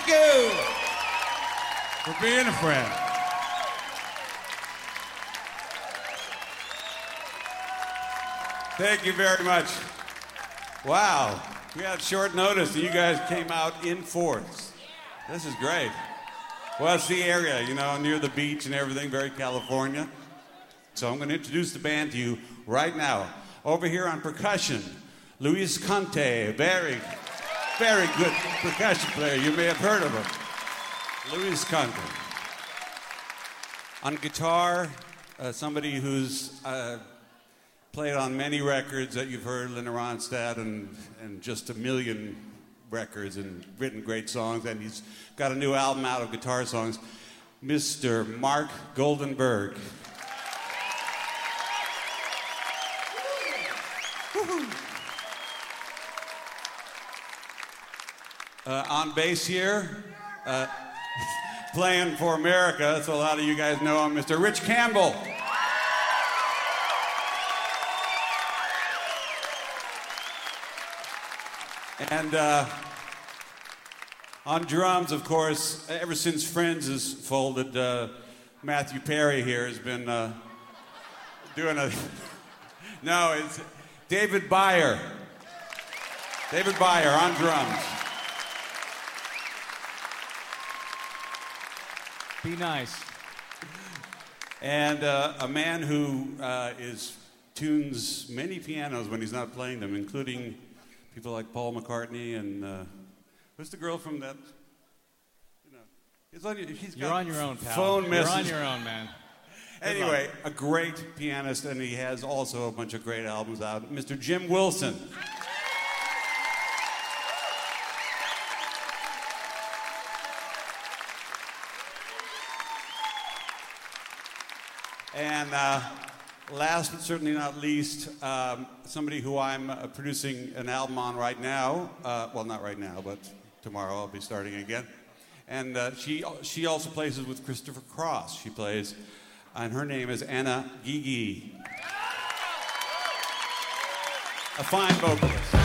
Thank you for being a friend. Thank you very much. Wow, we had short notice and you guys came out in force. This is great. Well, it's the area, you know, near the beach and everything, very California. So I'm going to introduce the band to you right now. Over here on percussion, Luis Conte, very, very good percussion player. You may have heard of him. Luis Conte. On guitar, somebody who's played on many records that you've heard, Linda Ronstadt, and just a million records and written great songs, and he's got a new album out of guitar songs, Mr. Mark Goldenberg. On bass here, playing for America, so a lot of you guys know him, Mr. Rich Campbell. And on drums, of course, ever since Friends has folded, Matthew Perry here has been doing a... No, it's David Byer. David Byer on drums. Be nice. And a man who tunes many pianos when he's not playing them, including people like Paul McCartney and who's the girl from that? You know, you're on your own, pal. Phone message. You're on your own, man. Anyway, a great pianist, and he has also a bunch of great albums out. Mr. Jim Wilson. And last but certainly not least, somebody who I'm producing an album on right now. Well, not right now, but tomorrow I'll be starting again. And she also plays with Christopher Cross. She plays, and her name is Anna Gigi. A fine vocalist.